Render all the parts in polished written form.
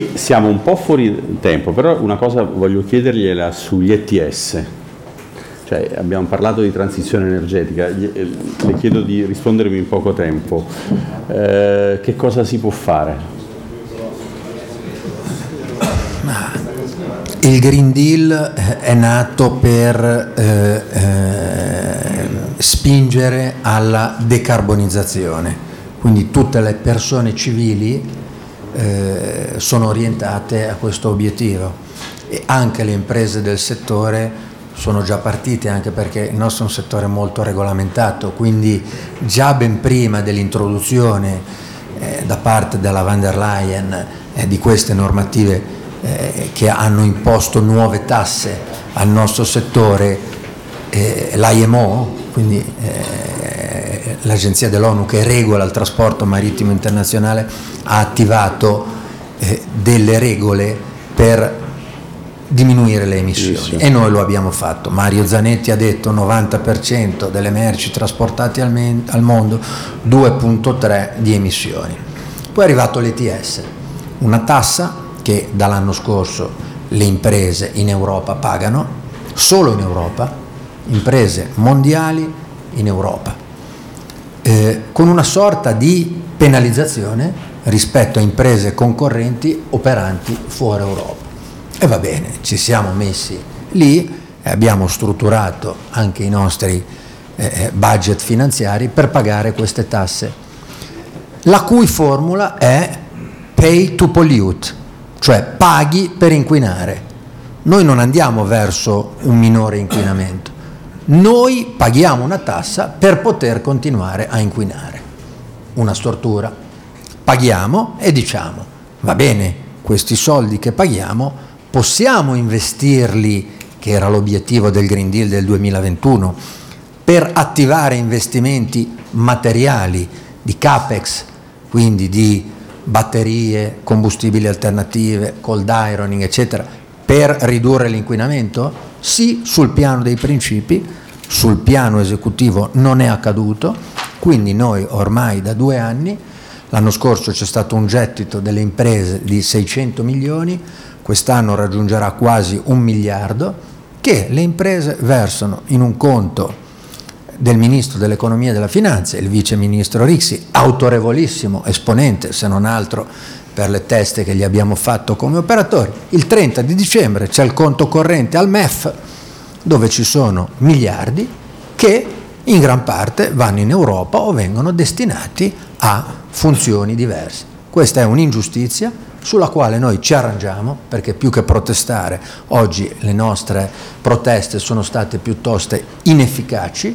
Siamo un po' fuori tempo, però una cosa voglio chiedergliela sugli ETS. Cioè, abbiamo parlato di transizione energetica, le chiedo di rispondermi in poco tempo. Che cosa si può fare? Il Green Deal è nato per spingere alla decarbonizzazione, quindi tutte le persone civili sono orientate a questo obiettivo e anche le imprese del settore sono già partite, anche perché il nostro è un settore molto regolamentato, quindi già ben prima dell'introduzione da parte della von der Leyen di queste normative che hanno imposto nuove tasse al nostro settore, l'IMO, quindi l'agenzia dell'ONU che regola il trasporto marittimo internazionale, ha attivato delle regole per diminuire le emissioni e noi lo abbiamo fatto. Mario Zanetti ha detto 90% delle merci trasportate al mondo, 2,3 di emissioni. Poi è arrivato l'ETS, una tassa che dall'anno scorso le imprese in Europa pagano, solo in Europa, imprese mondiali in Europa, con una sorta di penalizzazione rispetto a imprese concorrenti operanti fuori Europa. E va bene, ci siamo messi lì e abbiamo strutturato anche i nostri budget finanziari per pagare queste tasse, la cui formula è pay to pollute, cioè paghi per inquinare. Noi non andiamo verso un minore inquinamento, noi paghiamo una tassa per poter continuare a inquinare. Una stortura. Paghiamo e diciamo, va bene, questi soldi che paghiamo possiamo investirli, che era l'obiettivo del Green Deal del 2021, per attivare investimenti materiali di CAPEX, quindi di batterie, combustibili alternative, cold ironing, eccetera, per ridurre l'inquinamento? Sì, sul piano dei principi, sul piano esecutivo non è accaduto, quindi noi ormai da 2 anni, l'anno scorso c'è stato un gettito delle imprese di 600 milioni, quest'anno raggiungerà quasi 1 miliardo, che le imprese versano in un conto del Ministro dell'Economia e della Finanza, il Vice Ministro Rixi, autorevolissimo esponente, se non altro per le teste che gli abbiamo fatto come operatori. Il 30 di dicembre c'è il conto corrente al MEF, dove ci sono miliardi che in gran parte vanno in Europa o vengono destinati a funzioni diverse. Questa è un'ingiustizia sulla quale noi ci arrangiamo, perché più che protestare, oggi le nostre proteste sono state piuttosto inefficaci.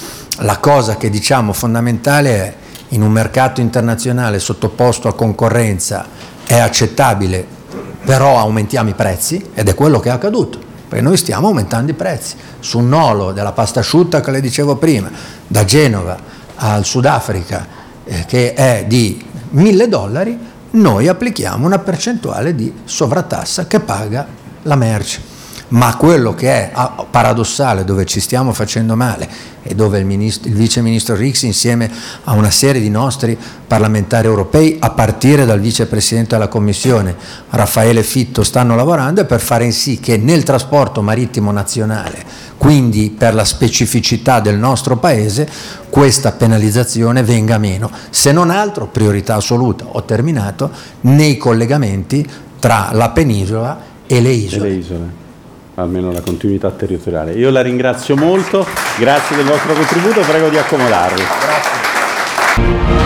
La cosa che diciamo fondamentale è: in un mercato internazionale sottoposto a concorrenza è accettabile, però aumentiamo i prezzi, ed è quello che è accaduto, perché noi stiamo aumentando i prezzi. Su un nolo della pasta asciutta che le dicevo prima, da Genova al Sudafrica, che è di $1.000, noi applichiamo una percentuale di sovrattassa che paga la merce. Ma quello che è paradossale, dove ci stiamo facendo male e dove il Vice Ministro Rixi insieme a una serie di nostri parlamentari europei, a partire dal Vicepresidente della Commissione Raffaele Fitto, stanno lavorando, è per fare in sì che nel trasporto marittimo nazionale, quindi per la specificità del nostro Paese, questa penalizzazione venga meno, se non altro, priorità assoluta, ho terminato, nei collegamenti tra la penisola e le isole. Almeno la continuità territoriale. Io la ringrazio molto, grazie del vostro contributo, prego di accomodarvi. Grazie.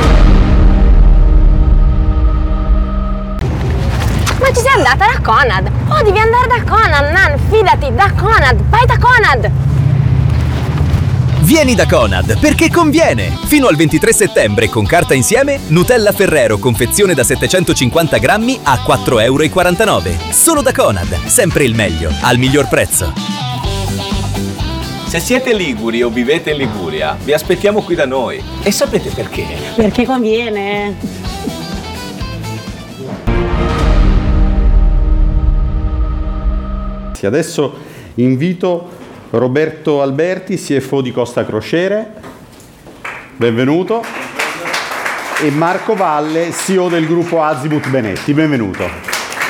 Ma ci sei andata da Conad? Oh, devi andare da Conad, Nan, fidati, da Conad, vai da Conad! Vieni da Conad, perché conviene! Fino al 23 settembre, con carta insieme, Nutella Ferrero confezione da 750 grammi a €4,49. Solo da Conad, sempre il meglio, al miglior prezzo. Se siete liguri o vivete in Liguria, vi aspettiamo qui da noi. E sapete perché? Perché conviene. Adesso invito Roberto Alberti, CFO di Costa Crociere, benvenuto, e Marco Valle, CEO del gruppo Azimut Benetti, benvenuto.